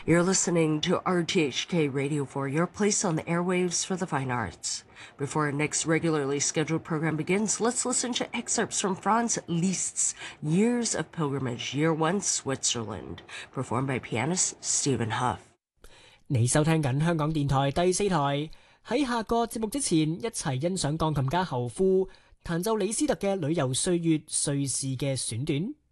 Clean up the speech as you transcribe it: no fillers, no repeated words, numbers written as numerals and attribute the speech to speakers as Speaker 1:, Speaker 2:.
Speaker 1: You're listening to RTHK Radio 4, your place on the airwaves for the fine arts. Before our next regularly scheduled program begins, let's listen to excerpts from Franz Liszt's Years of Pilgrimage, Year 1, Switzerland, performed by pianist Stephen Huff.
Speaker 2: 你收聽緊香港電台第4台，喺下個節目之前，一齊欣賞鋼琴家侯夫彈奏李斯特嘅旅遊歲月瑞士嘅選段。